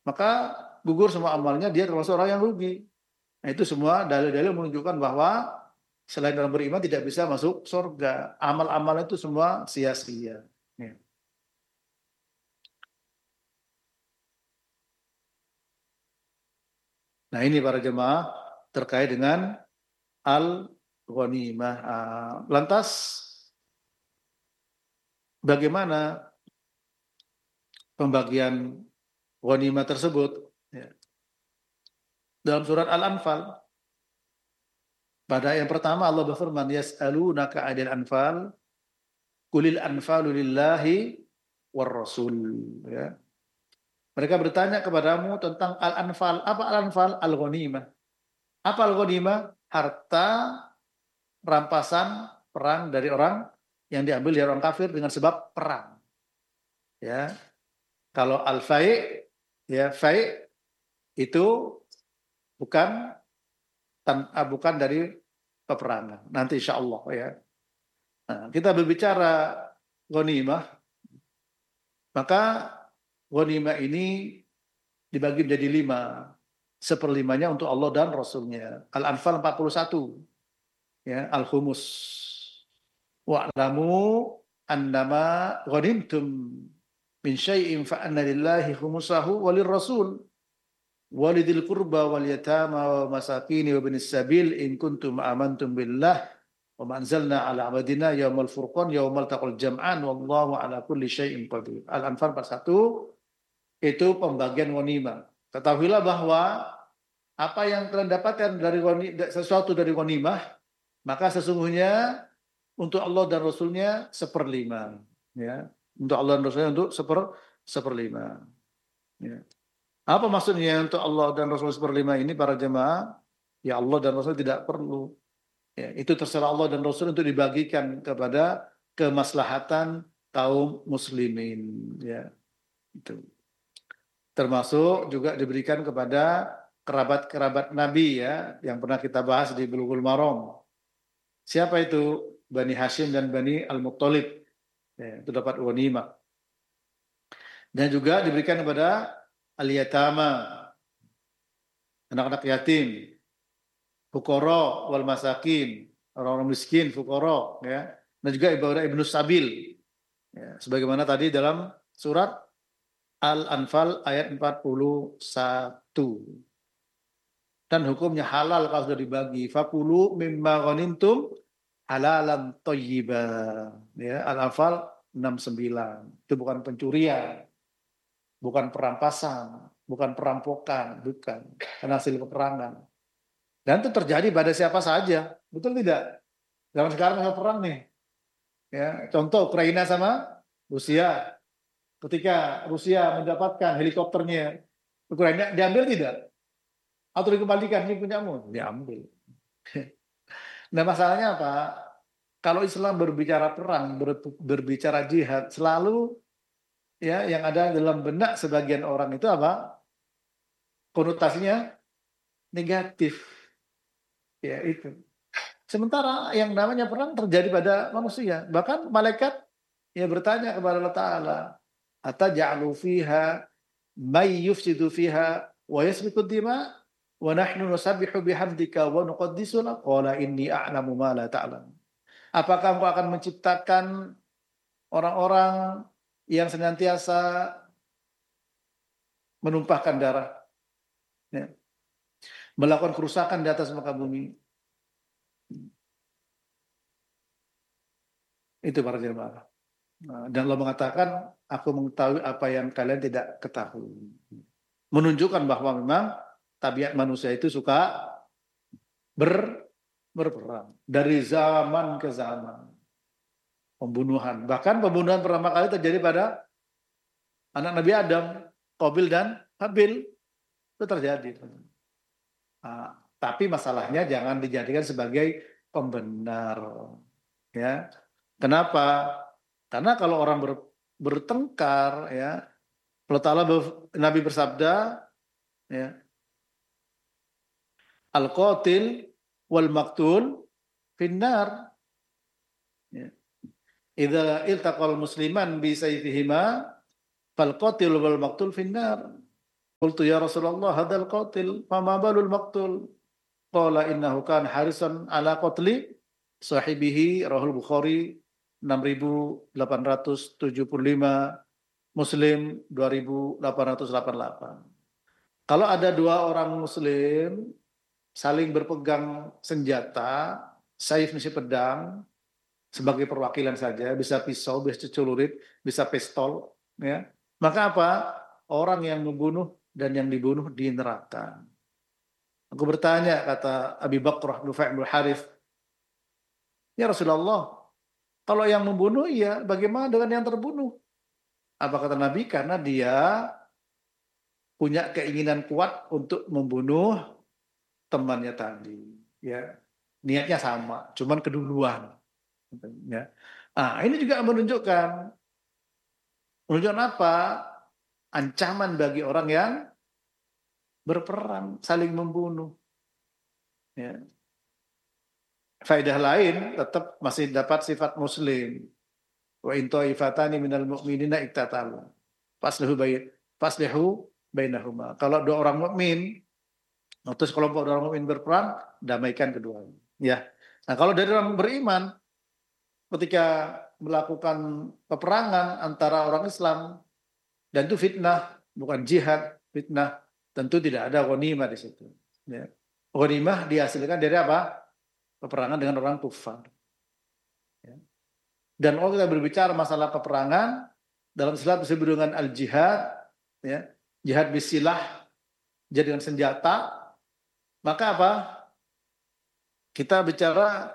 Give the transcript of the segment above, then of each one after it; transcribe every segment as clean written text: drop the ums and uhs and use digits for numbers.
maka gugur semua amalnya, dia termasuk orang yang rugi. Nah, itu semua dalil-dalil menunjukkan bahwa selain orang beriman tidak bisa masuk surga. Amal-amal itu semua sia-sia. Ya. Nah, ini para jemaah terkait dengan al-ghanimah. Lantas bagaimana pembagian ghanimah tersebut? Ya. Dalam surat Al-Anfal, pada yang pertama Allah berfirman, yas'alunaka 'anil anfal, qulil anfalu lillahi war rasul. Ya. Mereka bertanya kepadamu tentang al-anfal. Apa al-anfal? Al-ghanimah. Apa al-ghanimah? Harta rampasan perang dari orang yang diambil dari orang kafir dengan sebab perang. Ya. Kalau al-fai, ya fai itu bukan bukan dari peperangan. Nanti insya Allah ya. Nah, kita berbicara ghanimah, maka ghanimah ini dibagi menjadi 5. Seperlimanya untuk Allah dan Rasulnya. Al-Anfal 41. Ya, Al-Khumus. Wa'lamu annama ghanimtum min syai'in fa'anna lillahi khumusahu walir rasul walidil qurba wal yatama wa masakini wa binis sabil in kuntum amantum billah wa ma anzalna ala abadina yaumal furqan yaumal taqal jam'an wallahu ala kulli syai'in qadir. Al-Anfal 41 itu pembagian ghanimah. Ketahuilah bahwa apa yang kalian dapatkan dari sesuatu dari ghanimah, maka sesungguhnya untuk Allah dan Rasulnya 1/5. Ya. Untuk Allah dan Rasulnya untuk seperlima. Ya. Apa maksudnya untuk Allah dan Rasul 1/5 ini para jemaah? Ya Allah dan Rasul tidak perlu. Ya, itu terserah Allah dan Rasul untuk dibagikan kepada kemaslahatan kaum muslimin. Ya, itu. Termasuk juga diberikan kepada kerabat-kerabat Nabi ya, yang pernah kita bahas di Bulughul Maram. Siapa itu? Bani Hashim dan Bani Al-Muttalib. Ya, itu dapat ghanimah. Dan juga diberikan kepada al-yatama, anak-anak yatim, fuqara wal masakin, orang-orang miskin, fuqara ya. Dan juga ibadah Ibnu Sabil. Ya, sebagaimana tadi dalam surat Al-Anfal ayat 41. Dan hukumnya halal kalau sudah dibagi. Fakulu mimma ghanimtum halalan thayyiban. Ya, Al-Anfal 69. Itu bukan pencurian, bukan perampasan, bukan perampokan, bukan. Karena hasil peperangan. Dan itu terjadi pada siapa saja. Betul tidak? Zaman sekarang ada perang nih. Ya, contoh Ukraina sama Rusia. Ketika Rusia mendapatkan helikopternya Ukraina, diambil tidak? Atau dikembalikan, ini punyamu? Diambil. Nah masalahnya apa? Kalau Islam berbicara perang, berbicara jihad, selalu ya yang ada dalam benak sebagian orang itu apa? Konotasinya negatif. Ya itu. Sementara yang namanya perang terjadi pada manusia. Bahkan malaikat ya bertanya kepada Allah Ta'ala, ataj'alu fiha may yufsidu fiha wa yasfiku dima wa nahnu nusabbihu bihamdika wa nuqaddisu lak qala inni a'lamu ma la ta'lam. Apakah engkau akan menciptakan orang-orang yang senantiasa menumpahkan darah, ya, melakukan kerusakan di atas muka bumi? Itu para jemaah. Dan Allah mengatakan, aku mengetahui apa yang kalian tidak ketahui. Menunjukkan bahwa memang tabiat manusia itu suka berperang. Dari zaman ke zaman. Pembunuhan. Bahkan pembunuhan pertama kali terjadi pada anak Nabi Adam, Qabil dan Habil. Itu terjadi. Tapi masalahnya jangan dijadikan sebagai pembenar. Ya. Kenapa? Karena kalau orang bertengkar, ya, Allah Ta'ala Nabi bersabda, ya, al-qatil wal maktul finnar. Ya. Idza iltaqal musliman bi sayfihima fal qatil wal maktul finnar. Qultu ya Rasulullah hadzal qatil fama balul maqtul? Qala innahu kana harisan ala qatli sahibihi, rahul Bukhari 6875, Muslim 2888. Kalau ada dua orang muslim saling berpegang senjata, saif misi pedang sebagai perwakilan saja, bisa pisau, bisa celurit, bisa pistol, ya. Maka apa? Orang yang membunuh dan yang dibunuh di neraka. Aku bertanya, kata Abi Bakrah Nufai' bin Harith, ya Rasulullah, kalau yang membunuh iya, bagaimana dengan yang terbunuh? Apa kata Nabi? Karena dia punya keinginan kuat untuk membunuh temannya tadi. Ya, niatnya sama, cuman keduluan. Ya. Ah, ini juga menunjukkan apa? Ancaman bagi orang yang berperang, saling membunuh. Ya. Faedah lain tetap masih dapat sifat muslim. Wa in ta'ifatani minal mu'minina iktatalu. Faslihu bainahuma. Kalau dua orang mukmin, terus kelompok dua orang mukmin berperang, damaikan keduanya. Ya. Nah, kalau dari orang beriman ketika melakukan peperangan antara orang Islam dan itu fitnah, bukan jihad, fitnah, tentu tidak ada ghanimah di situ. Ya. Ghanimah dihasilkan dari apa? Peperangan dengan orang kufar. Ya. Dan kalau kita berbicara masalah peperangan, dalam Islam disebut dengan al-jihad, ya, jihad bisilah, jihad dengan senjata, maka apa? Kita bicara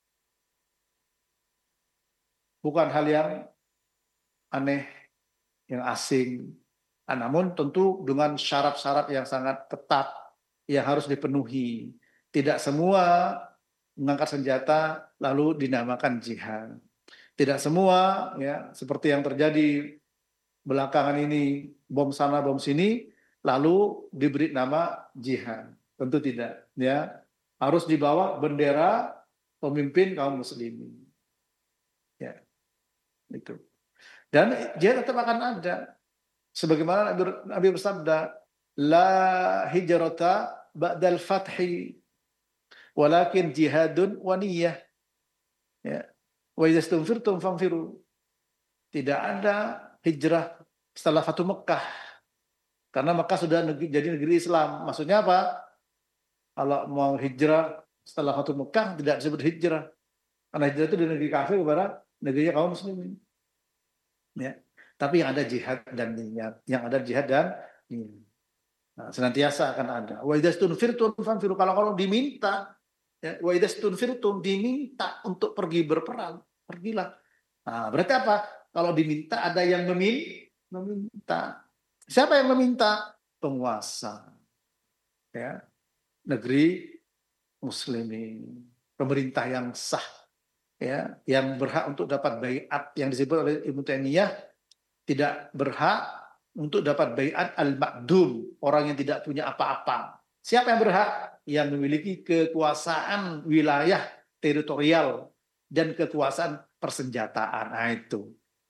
bukan hal yang aneh, yang asing, namun tentu dengan syarat-syarat yang sangat ketat yang harus dipenuhi. Tidak semua mengangkat senjata lalu dinamakan jihad. Tidak semua, ya, seperti yang terjadi belakangan ini, bom sana bom sini, lalu diberi nama jihad. Tentu tidak, ya. Harus dibawa bendera pemimpin kaum muslimin. Ya, itu. Dan jihad tetap akan ada. Sebagaimana Nabi bersabda, la hijrata ba'dal fathi walakin jihadun wa niyyah. Ya. Wa idza istunfirtum fanfiru. Tidak ada hijrah setelah Fatu Mekah. Karena Mekah sudah jadi negeri Islam. Maksudnya apa? Kalau mau hijrah setelah Fatu Mekah tidak disebut hijrah. Karena hijrah itu di negeri kafir kepada negerinya kaum muslimin. Ya. Tapi yang ada jihad dan niat, yang ada jihad dan niat. Nah, senantiasa akan ada. Wa idza istunfirtum fanfiru. Kalau diminta, ya, wa idza istunfirtum diminta untuk pergi berperang, pergilah. Nah, berarti apa? Kalau diminta ada yang meminta. Siapa yang meminta? Penguasa. Ya, negeri muslimin, pemerintah yang sah, ya, yang berhak untuk dapat baiat yang disebut oleh Ibnu Taimiyah, tidak berhak untuk dapat baiat al-ma'dum, orang yang tidak punya apa-apa. Siapa yang berhak? Yang memiliki kekuasaan wilayah teritorial dan kekuasaan persenjataan. Nah, itu.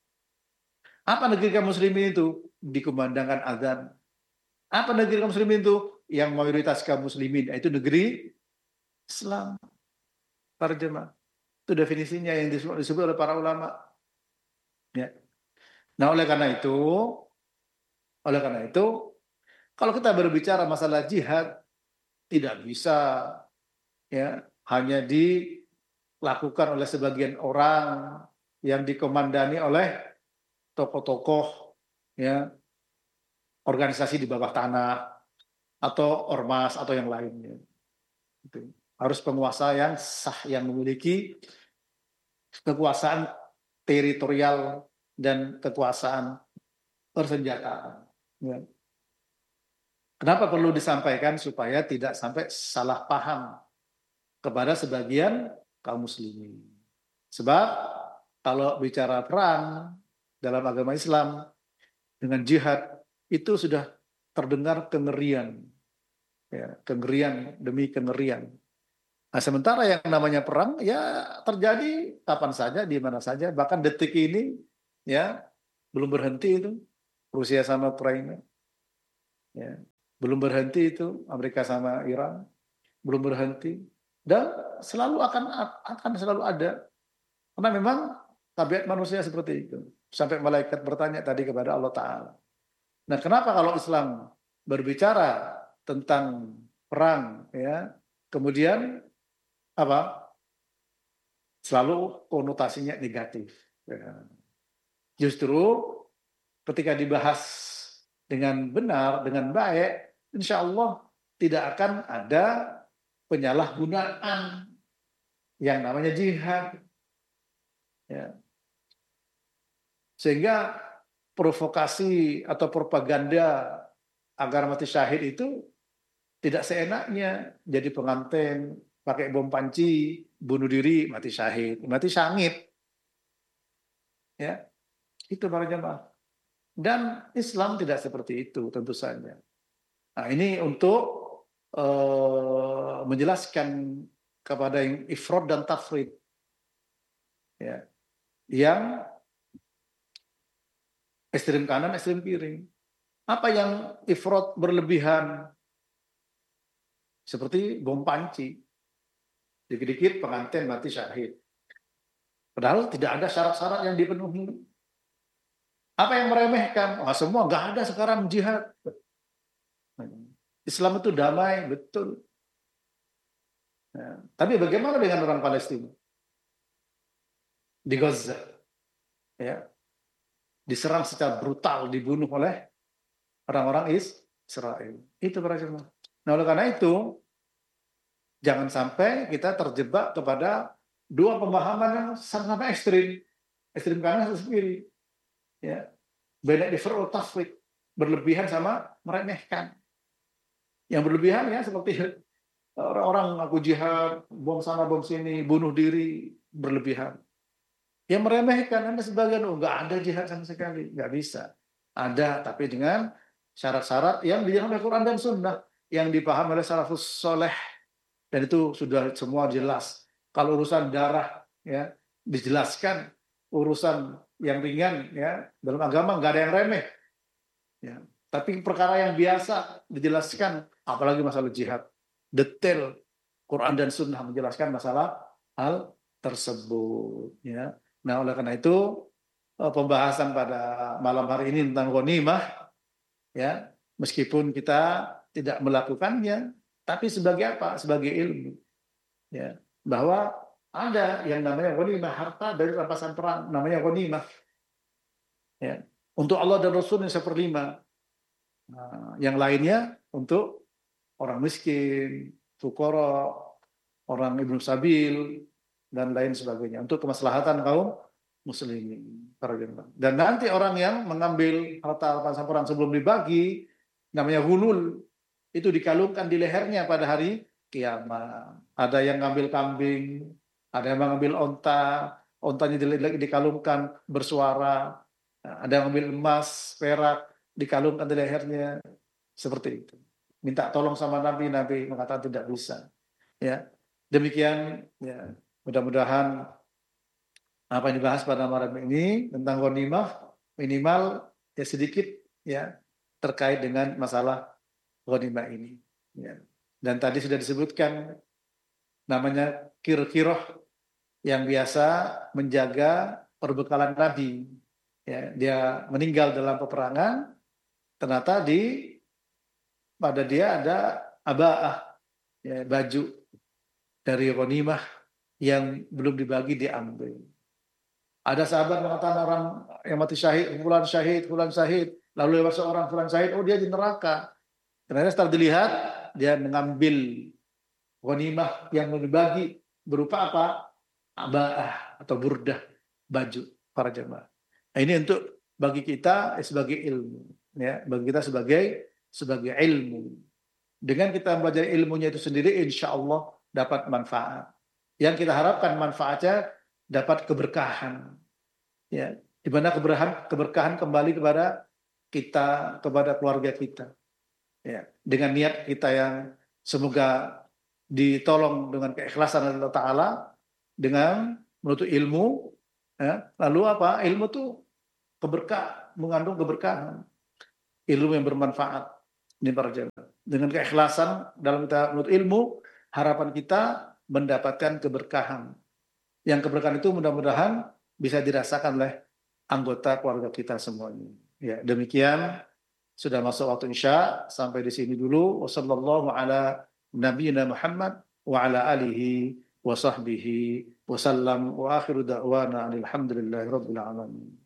Apa negeri kaum muslimin itu? Dikumandangkan azan. Apa negeri kaum muslimin itu? Yang mayoritas kaum muslimin, yaitu negeri Islam. Para jemaah. Itu definisinya yang disebut oleh para ulama. Ya. Nah, oleh karena itu, kalau kita berbicara masalah jihad, tidak bisa, ya, hanya dilakukan oleh sebagian orang yang dikomandani oleh tokoh-tokoh, ya, organisasi di bawah tanah atau ormas atau yang lainnya. Itu. Harus penguasa yang sah, yang memiliki kekuasaan teritorial dan kekuasaan persenjataan. Ya. Kenapa perlu disampaikan? Supaya tidak sampai salah paham kepada sebagian kaum muslimin. Sebab kalau bicara perang dalam agama Islam dengan jihad itu sudah terdengar kengerian, ya, kengerian demi kengerian. Nah, sementara yang namanya perang ya terjadi kapan saja, di mana saja, bahkan detik ini, ya, belum berhenti itu Rusia sama Ukraina. Ya. Belum berhenti itu Amerika sama Iran, belum berhenti, dan akan selalu ada, karena memang tabiat manusia seperti itu. Sampai malaikat bertanya tadi kepada Allah Ta'ala. Nah, kenapa kalau Islam berbicara tentang perang, ya, kemudian apa? Selalu konotasinya negatif. Ya. Justru ketika dibahas dengan benar, dengan baik, insya Allah tidak akan ada penyalahgunaan yang namanya jihad. Ya. Sehingga provokasi atau propaganda agar mati syahid itu tidak seenaknya. Jadi pengantin pakai bom panci, bunuh diri, mati syahid, mati syangit. Ya, itu para jemaah. Dan Islam tidak seperti itu tentu saja. Nah, ini untuk menjelaskan kepada yang ifrad dan tafrid, ya, yang ekstrem kanan, ekstrem kiri. Apa yang ifrad berlebihan? Seperti bom panci. Dikit-dikit pengantin mati syahid. Padahal tidak ada syarat-syarat yang dipenuhi. Apa yang meremehkan? Wah, semua nggak ada sekarang jihad. Islam itu damai, betul. Ya. Tapi bagaimana dengan orang Palestina? Di Gaza. Ya. Diserang secara brutal, dibunuh oleh orang-orang Israel. Itu para jemaah. Nah, oleh karena itu, jangan sampai kita terjebak kepada dua pemahaman yang sama-sama ekstrim. Ekstrim kanan, ekstrim kiri. Ya. Banyak differ tafwid. Berlebihan sama meremehkan. Yang berlebihan ya seperti orang-orang ngaku jihad, bom sana, bom sini, bunuh diri, berlebihan. Yang meremehkan, Anda sebagian, nggak ada jihad sama sekali. Nggak bisa. Ada, tapi dengan syarat-syarat yang dijelaskan oleh Quran dan Sunnah, yang dipahami oleh salafus soleh. Dan itu sudah semua jelas. Kalau urusan darah, ya dijelaskan. Urusan yang ringan, ya dalam agama nggak ada yang remeh. Ya. Tapi perkara yang biasa dijelaskan, apalagi masalah jihad. Detail Quran dan Sunnah menjelaskan masalah hal tersebut. Ya. Nah, oleh karena itu pembahasan pada malam hari ini tentang ghanimah, ya, meskipun kita tidak melakukannya, tapi sebagai apa? Sebagai ilmu. Ya. Bahwa ada yang namanya ghanimah, harta dari rampasan perang, namanya ghanimah. Ya. Untuk Allah dan Rasul yang 1/5. Nah, yang lainnya untuk orang miskin, fukara, orang ibnu sabil, dan lain sebagainya. Untuk kemaslahatan kaum muslimin. Dan nanti orang yang mengambil harta rampasan perang sebelum dibagi, namanya gunul, itu dikalungkan di lehernya pada hari kiamat. Ada yang ngambil kambing, ada yang mengambil onta, ontanya dikalungkan bersuara, ada yang mengambil emas, perak, dikalungkan di lehernya, seperti itu. Minta tolong sama Nabi, Nabi mengatakan tidak bisa. Ya, demikian. Ya, mudah-mudahan apa yang dibahas pada malam ini tentang ghanimah minimal ya sedikit ya terkait dengan masalah ghanimah ini. Ya. Dan tadi sudah disebutkan namanya kir-kiroh yang biasa menjaga perbekalan Nabi. Ya, dia meninggal dalam peperangan. Ternyata pada dia ada abaah, ya, baju dari ghanimah yang belum dibagi diambil. Ada sahabat mengatakan orang yang mati syahid, fulan syahid, fulan syahid. Lalu lewat seorang fulan syahid, oh dia di neraka. Ternyata setelah dilihat, dia mengambil ghanimah yang belum dibagi berupa apa? Abaah atau burdah, baju para jemaah. Nah, ini untuk bagi kita sebagai ilmu, ya, bagi kita sebagai ilmu. Dengan kita belajar ilmunya itu sendiri, insya Allah dapat manfaat. Yang kita harapkan manfaatnya dapat keberkahan. Ya, di mana keberkahan kembali kepada kita, kepada keluarga kita. Ya, dengan niat kita yang semoga ditolong dengan keikhlasan Allah Ta'ala, dengan menuntut ilmu. Ya. Lalu apa? Ilmu itu mengandung keberkahan. Ilmu yang bermanfaat. Ini para jamaah. Dengan keikhlasan dalam kita menuntut ilmu, harapan kita mendapatkan keberkahan. Yang keberkahan itu mudah-mudahan bisa dirasakan oleh anggota keluarga kita semuanya. Ya, demikian sudah masuk waktu Isya, sampai di sini dulu. Wassallallahu ala nabiyyina Muhammad wa ala alihi wa sahbihi wa sallam wa akhiru da'wana alhamdulillahi rabbil alamin.